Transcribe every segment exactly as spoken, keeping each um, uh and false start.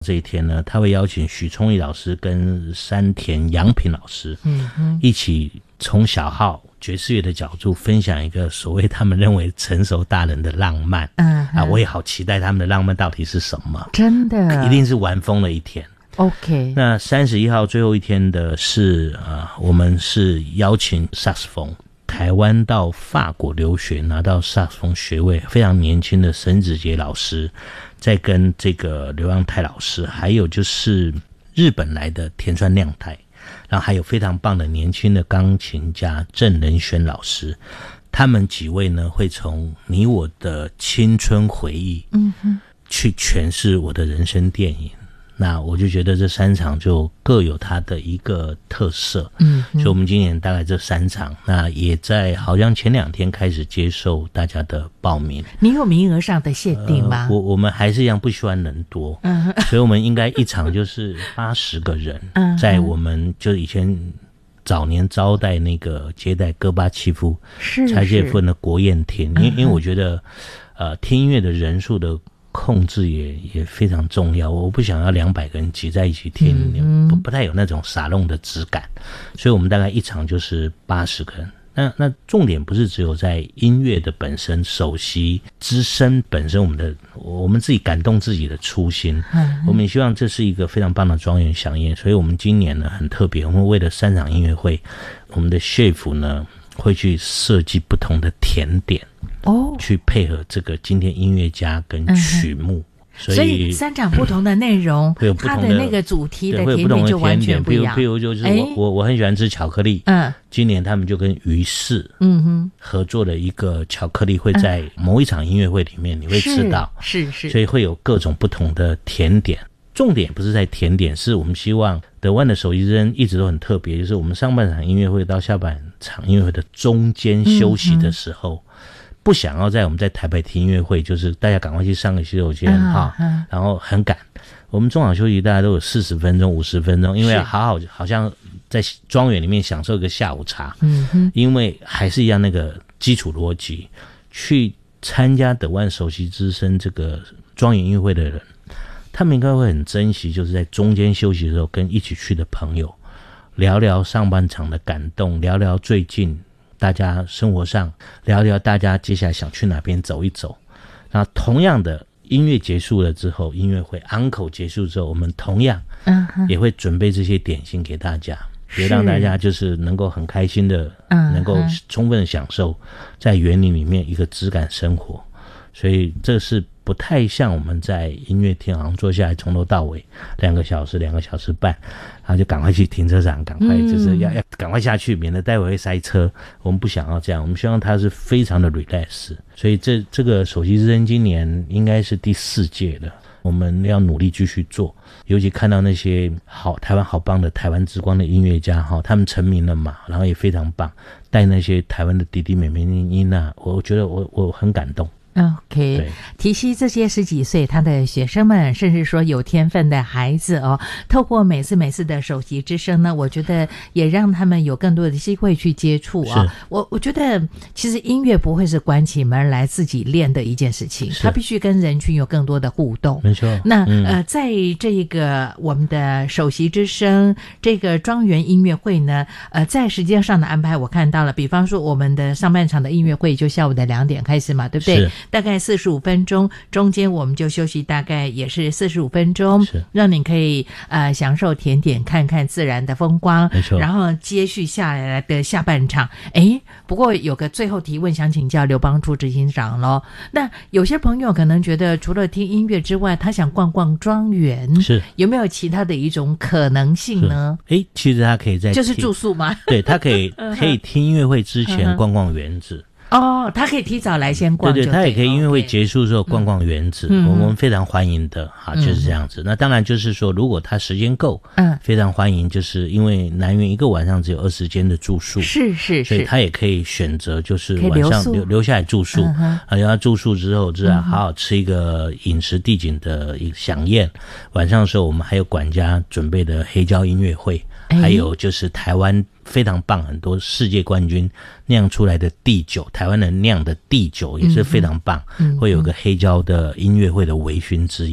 这一天呢，他会邀请许聪义老师跟山田洋平老师， 嗯哼， 一起从小号爵士乐的角度分享一个所谓他们认为成熟大人的浪漫。嗯啊，我也好期待他们的浪漫到底是什么， 真的， 一定是玩疯了一天。 OK， 那三十一号最后一天的是呃，我们是邀请萨克斯风台湾到法国留学拿到萨克斯风学位非常年轻的沈子杰老师，再跟这个刘洋泰老师，还有就是日本来的田川亮太，然后还有非常棒的年轻的钢琴家郑仁轩老师，他们几位呢会从你我的青春回忆，嗯哼，去诠释我的人生电影。那我就觉得这三场就各有它的一个特色，嗯，所以我们今年大概这三场，那也在好像前两天开始接受大家的报名。 你有名额上的限定吗？ 呃、我我们还是一样不希望人多，嗯，所以我们应该一场就是八十个人，嗯，在我们就以前早年招待那个接待戈巴契夫柴介夫的国宴厅，因为因为我觉得呃听音乐的人数的控制也也非常重要，我不想要两百个人挤在一起听，嗯、不不太有那种沙龙的质感，所以我们大概一场就是八十个人。那那重点不是只有在音乐的本身，首席之声本身，我们的我们自己感动自己的初心，嗯、我们也希望这是一个非常棒的庄园飨宴，所以我们今年呢很特别，我们为了三场音乐会，我们的 chef 呢会去设计不同的甜点。哦，去配合这个今天音乐家跟曲目，嗯、所以所以三场不同的内容，会有不同的它的那个主题的甜点就完全不一样。 譬如譬如就是我我我很喜欢吃巧克力，嗯，今年他们就跟于氏嗯哼合作了一个巧克力，会在某一场音乐会里面你会吃到， 是 是, 是， 所以会有各种不同的甜点。重点不是在甜点，是我们希望德万的首席之声一直都很特别，就是我们上半场音乐会到下半场音乐会的中间休息的时候。嗯不想要在我们在台北听音乐会，就是大家赶快去上个洗手间哈、嗯嗯，然后很赶。我们中场休息大家都有四十分钟、五十分钟，因为好好好像在庄园里面享受一个下午茶。嗯哼，因为还是一样那个基础逻辑，去参加德万首席之声这个庄园音乐会的人，他们应该会很珍惜，就是在中间休息的时候跟一起去的朋友聊聊上半场的感动，聊聊最近。大家生活上聊聊，大家接下来想去哪边走一走。那同样的，音乐结束了之后，音乐会 uncle 结束之后，我们同样也会准备这些点心给大家，也让大家就是能够很开心的，能够充分享受在园林里面一个质感生活。所以这是不太像我们在音乐厅好像坐下来从头到尾两个小时两个小时半，然后就赶快去停车场，赶快就是要、嗯、要赶快下去，免得待会会塞车。我们不想要这样，我们希望它是非常的 relax。所以这这个首席之声今年应该是第四届了，我们要努力继续做。尤其看到那些好台湾好棒的台湾之光的音乐家哈，他们成名了嘛，然后也非常棒，带那些台湾的弟弟妹妹音啊，我觉得我我很感动。 OK， 提携这些十几岁他的学生们，甚至说有天分的孩子哦，透过每次每次的首席之声呢，我觉得也让他们有更多的机会去接触啊、哦。我我觉得其实音乐不会是关起门来自己练的一件事情，它必须跟人群有更多的互动。 没错。 那、嗯、呃，在这个我们的首席之声这个庄园音乐会呢，呃，在时间上的安排我看到了，比方说我们的上半场的音乐会就下午的两点开始嘛，对不对？大概四十五分钟，中间我们就休息，大概也是四十五分钟，让你可以呃享受甜点，看看自然的风光。 没错。 然后接续下来的下半场，诶，不过有个最后提问想请教刘邦初执行长咯。那有些朋友可能觉得，除了听音乐之外，他想逛逛庄园，是有没有其他的一种可能性呢？ 诶，其实他可以在就是住宿吗？ 对，他可以可以听音乐会之前逛逛园子。 哦，他可以提早来先逛就对， 对对，他也可以音乐会结束之后逛逛园子，嗯、我们非常欢迎的哈、嗯，就是这样子。那当然就是说，如果他时间够，嗯，非常欢迎，就是因为南园一个晚上只有二十间的住宿， 是是是， 所以他也可以选择就是晚上留留下来住宿，嗯、啊，然后住宿之后，自然好好吃一个饮食地景的一个飨宴。晚上的时候，我们还有管家准备的黑胶音乐会。还有就是台湾非常棒，很多世界冠军酿出来的地酒，台湾人酿的地酒也是非常棒，嗯嗯、会有个黑胶的音乐会的微醺之夜。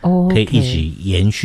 哦， 可以一起延续